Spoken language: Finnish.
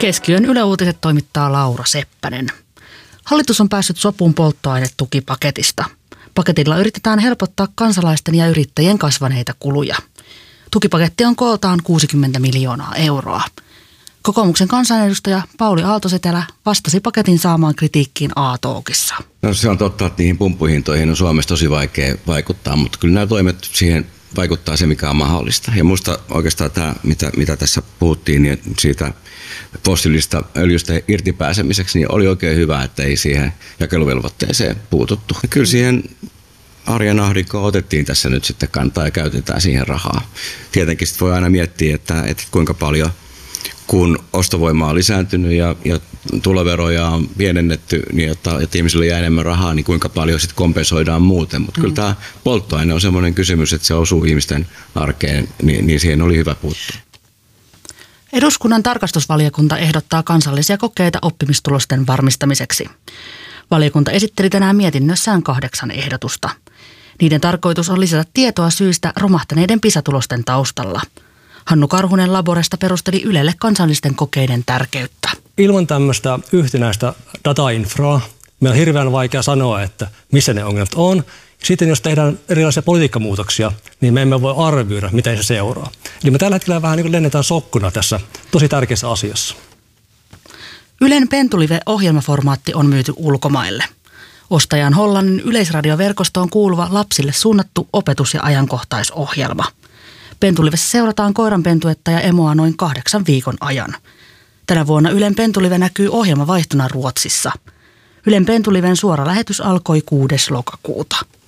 Keskiyön Yle Uutiset toimittaa Laura Seppänen. Hallitus on päässyt sopuun polttoainetukipaketista. Paketilla yritetään helpottaa kansalaisten ja yrittäjien kasvaneita kuluja. Tukipaketti on kooltaan 60 miljoonaa euroa. Kokoomuksen kansanedustaja Pauli Aalto-Setälä vastasi paketin saamaan kritiikkiin A-talkissa. No se on totta, että niihin pumppuhintoihin on Suomessa tosi vaikea vaikuttaa, mutta kyllä nämä toimet siihen vaikuttaa se, mikä on mahdollista. Ja minusta oikeastaan tämä, mitä tässä puhuttiin, niin siitä fossiilista öljystä irtipääsemiseksi, niin oli oikein hyvä, että ei siihen jakeluvelvoitteeseen puututtu. Ja kyllä siihen arjen ahdinkoon otettiin tässä nyt sitten kantaa ja käytetään siihen rahaa. Tietenkin sitten voi aina miettiä, että kuinka paljon, kun ostovoima on lisääntynyt ja tuloveroja on pienennetty, niin että ihmisille jää enemmän rahaa, niin kuinka paljon sitten kompensoidaan muuten. Mutta kyllä tämä polttoaine on sellainen kysymys, että se osuu ihmisten arkeen, niin siihen oli hyvä puuttua. Eduskunnan tarkastusvaliokunta ehdottaa kansallisia kokeita oppimistulosten varmistamiseksi. Valiokunta esitteli tänään mietinnössään 8 ehdotusta. Niiden tarkoitus on lisätä tietoa syistä romahtaneiden PISA-tulosten taustalla. Hannu Karhunen Laboresta perusteli Ylelle kansallisten kokeiden tärkeyttä. Ilman tämmöistä yhtenäistä datainfraa meillä on hirveän vaikea sanoa, että missä ne ongelmat on. Sitten jos tehdään erilaisia politiikkamuutoksia, niin me emme voi arvioida, miten se seuraa. Eli me tällä hetkellä vähän niin kuin lennetään sokkuna tässä tosi tärkeässä asiassa. Ylen Pentulive-ohjelmaformaatti on myyty ulkomaille. Ostajan Hollannin yleisradioverkostoon kuuluva lapsille suunnattu opetus- ja ajankohtaisohjelma. Pentulivessa seurataan koiranpentuetta ja emoa noin 8 viikon ajan. Tänä vuonna Ylen Pentulive näkyy ohjelmavaihtona Ruotsissa. Ylen Pentuliven suora lähetys alkoi 6. lokakuuta.